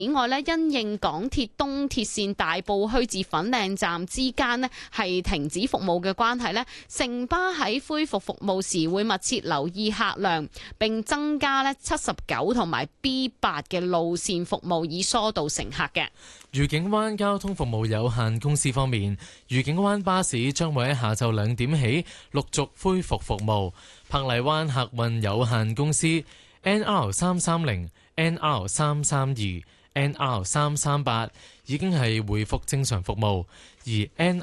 此外咧，因應港鐵東鐵線大埔墟至粉嶺站之間咧係停止服務嘅關係咧，城巴喺恢復服務時會密切留意客量，並增加咧79同埋 B8嘅路線服務，以疏導乘客嘅。 愉景灣交通服務有限公司方面，愉景灣巴士將會喺下晝2點起陸續恢復服務。珀麗灣客運有限公司 NR330、NR332、NR338 已經係恢復正常服務，而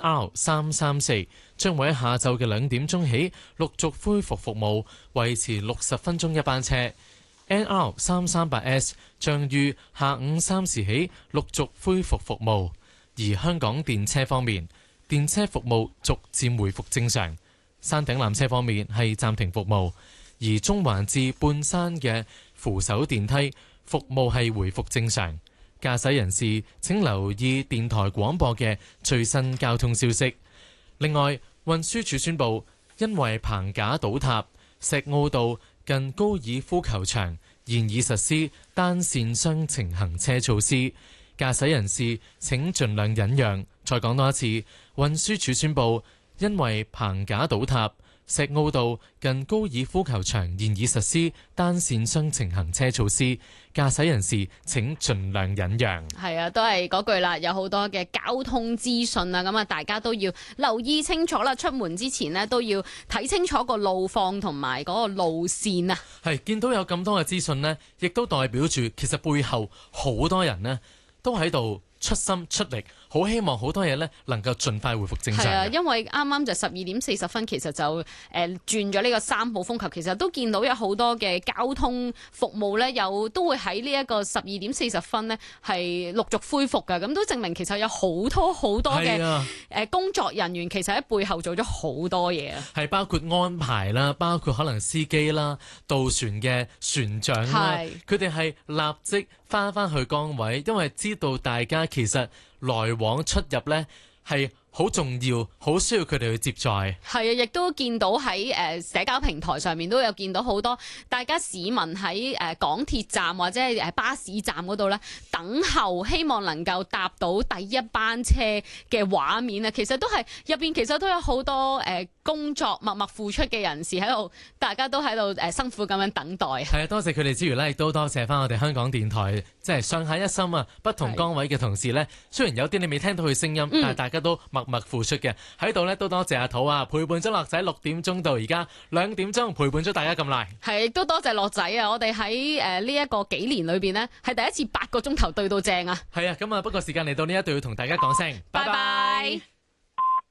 NR334 將會喺下晝嘅2點鐘起陸續恢復服務，維持60分鐘一班車。NR338S 將於下午3時起陸續恢復服務，而香港電車方面，電車服務逐漸回復正常。山頂纜車方面係暫停服務，而中環至半山嘅扶手電梯服務係回復正常。駕駛人士請留意電台廣播嘅最新交通消息。另外，運輸署宣布，因為棚架倒塌，石澳道近高爾夫球場現已實施單線雙程行車措施，駕駛人士請盡量忍讓。再講多一次，運輸署宣布，因為棚架倒塌，石澳道近高爾夫球場現已實施單線雙程行車措施，駕駛人士請盡量忍讓。 係啊，都係嗰句啦，有好多嘅交通資訊啊，咁啊，大家都要留意清楚啦。出門之前呢，都要睇清楚個路況同埋嗰個路線啊。 係見到有咁多嘅資訊呢，亦都代表住其實背後好多人呢都喺度出心出力，好希望好多嘢呢能夠盡快回復正常。 係啊，因為啱啱就12點40分，其實就轉咗呢個3號風球，其實都見到有好多嘅交通服務呢，又都會喺呢一個12點40分呢係陸續恢復嘅，咁都證明其實有好多嘅工作人員其實喺背後做咗好多嘢啊。係包括安排啦，包括可能司機啦、渡船嘅船長啦，佢哋係立即翻去崗位，因為知道大家其實來往出入呢係好重要，好需要佢哋去接載。係啊， 亦都見到喺社交平台上面都有見到好多大家市民喺港鐵站或者係巴士站嗰度呢等候，希望能夠搭到第一班車嘅畫面啊！其實都係入邊其實都有好多工作默默付出嘅人士喺度，大家都喺度辛苦咁樣等待。 係啊，多謝佢哋之餘呢，亦都多謝翻我哋香港電台即係上下一心啊！不同崗位嘅同事呢，雖然有啲你未聽到佢聲音，但係大家都默默付出嘅。喺度呢，都多謝阿土啊，陪伴咗樂仔6點鐘到而家2點鐘，陪伴咗大家咁耐。係，亦都多謝樂仔啊！我哋喺呢一個幾年裏邊呢，係第一次8個鐘頭對到正啊！係啊，咁啊，不過時間嚟到呢一度要同大家講聲拜拜。